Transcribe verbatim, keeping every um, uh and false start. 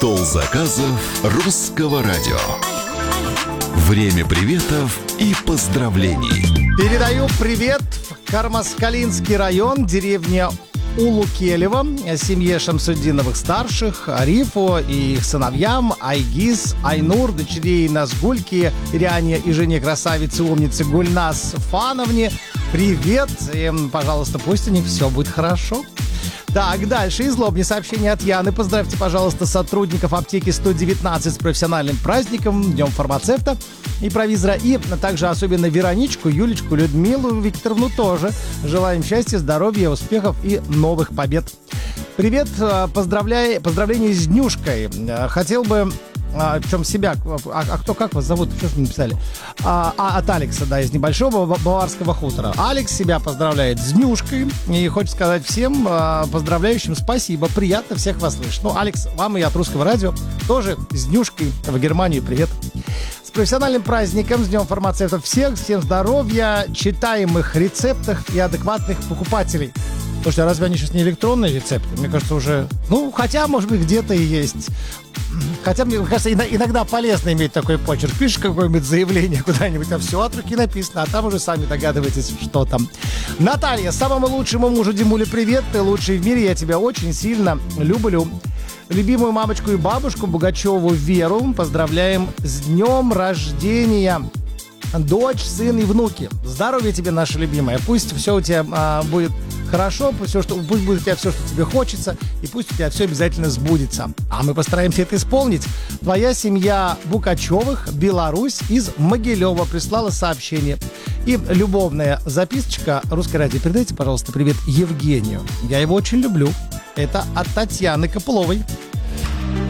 Стол заказов русского радио. Время приветов и поздравлений. Передаю привет в Кармаскалинский район, деревня Улукелево, семье Шамсуддиновых-старших, Арифу и их сыновьям, Айгиз, Айнур, дочерей Назгульки, Ириане и жене красавицы умницы Гульнас Фановне. Привет, и, пожалуйста, пусть у них все будет хорошо. Так, дальше из Лобни сообщение от Яны. Поздравьте, пожалуйста, сотрудников аптеки сто девятнадцать с профессиональным праздником, Днем фармацевта и провизора. И также особенно Вероничку, Юлечку, Людмилу Викторовну тоже. Желаем счастья, здоровья, успехов и новых побед. Привет, поздравляю, поздравления с днюшкой. Хотел бы... А, в чем себя, а, а кто, как вас зовут, что же вы написали? А, а, от Алекса, да, из небольшого Баварского хутора. Алекс себя поздравляет с днюшкой и хочет сказать всем а, поздравляющим спасибо, приятно всех вас слышать. Ну, Алекс, вам и от Русского радио тоже с днюшкой в Германию привет. С профессиональным праздником, с Днем фармацевтов всех, всем здоровья, читаемых рецептах и адекватных покупателей. Слушайте, а разве они сейчас не электронные рецепты? Мне кажется, уже... Ну, хотя, может быть, где-то и есть. Хотя, мне кажется, иногда полезно иметь такой почерк. Пишешь какое-нибудь заявление куда-нибудь, там все от руки написано, а там уже сами догадываетесь, что там. Наталья, самому лучшему мужу Димуле привет. Ты лучший в мире, я тебя очень сильно люблю. Любимую мамочку и бабушку Бугачеву Веру поздравляем с днем рождения. Дочь, сын и внуки. Здоровья тебе, наша любимая. Пусть все у тебя а, будет хорошо, пусть, все, что, пусть будет у тебя все, что тебе хочется, и пусть у тебя все обязательно сбудется. А мы постараемся это исполнить. Твоя семья Букачевых, Беларусь, из Могилева прислала сообщение. И любовная записочка. Русское радио, передайте, пожалуйста, привет Евгению. Я его очень люблю. Это от Татьяны Копыловой.